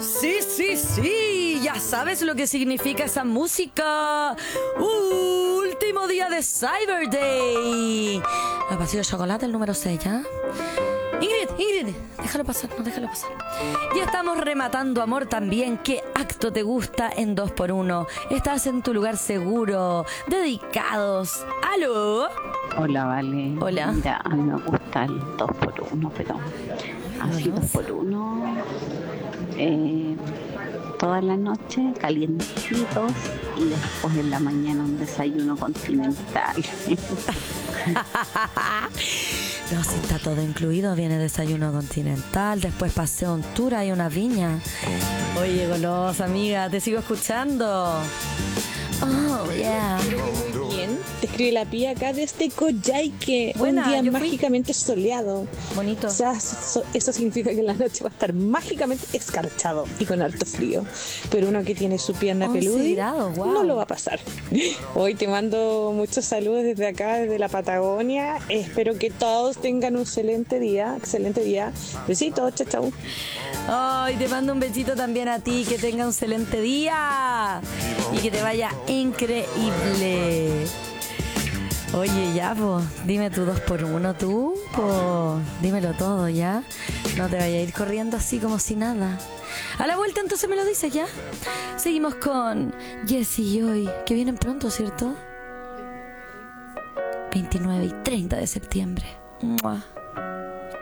Sí, sí, sí, ya sabes lo que significa esa música. Último día de Cyber Day. El vacío de chocolate, el número 6, ¿ya? Ingrid, déjalo pasar, no, déjalo pasar. Ya estamos rematando, amor, también. ¿Qué acto te gusta en 2x1? Estás en tu lugar seguro, dedicados. ¿Aló? Hola, Vale. Hola. Mira, a mí me gusta el 2x1, pero así 2x1, toda la noche, calientitos, y después en la mañana un desayuno continental. No, si está todo incluido, viene desayuno continental, después paseo en tour, hay una viña. Oye, golosa, amiga, te sigo escuchando. Oh, yeah. Muy bien, te escribe la Pía acá desde Coyhaique. Buena, un día yo fui. mágicamente soleado. Bonito. O sea, eso significa que la noche va a estar mágicamente escarchado y con harto frío. Pero uno que tiene su pierna 11 peluda grados, wow. no lo va a pasar. Hoy te mando muchos saludos desde acá, desde la Patagonia. Espero que todos tengan un excelente día. Besitos, chao, chao. Ay, te mando un besito también a ti, que tenga un excelente día y que te vaya increíble. Oye, ya, pues, dime tu 2x1 tú, pues, dímelo todo, ¿ya? No te vayas a ir corriendo así como si nada. A la vuelta entonces me lo dices, ¿ya? Seguimos con Jessie y Joy, que vienen pronto, ¿cierto? 29 y 30 de septiembre. ¡Mua!